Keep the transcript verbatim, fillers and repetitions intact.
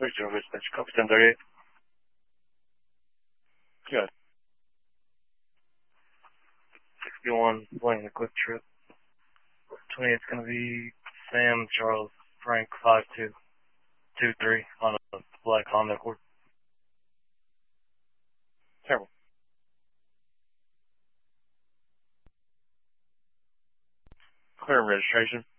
Where's your dispatch? Copy ten thirty-eight. Good. sixty-one, playing a quick trip. twenty-eight's gonna be Sam Charles Frank five two two three on a black Honda Accord. Terrible. Clear registration.